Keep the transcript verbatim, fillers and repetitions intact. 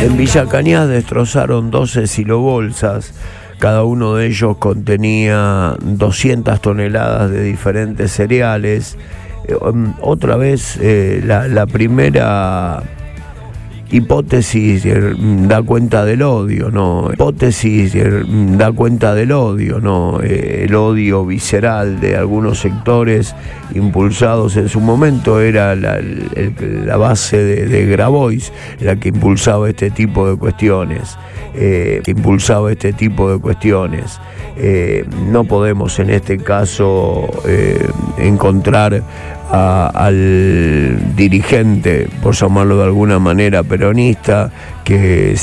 En Villa Cañas destrozaron doce silobolsas. Cada uno de ellos contenía doscientas toneladas de diferentes cereales. Eh, otra vez, eh, la, la primera hipótesis eh, da cuenta del odio, ¿no? Hipótesis eh, da cuenta del odio, ¿no? Eh, el odio visceral de algunos sectores impulsados en su momento era la, el, la base de, de Grabois, la que impulsaba este tipo de cuestiones. Eh, que impulsaba este tipo de cuestiones. Eh, no podemos en este caso eh, encontrar a, al dirigente, por llamarlo de alguna manera, peronista, que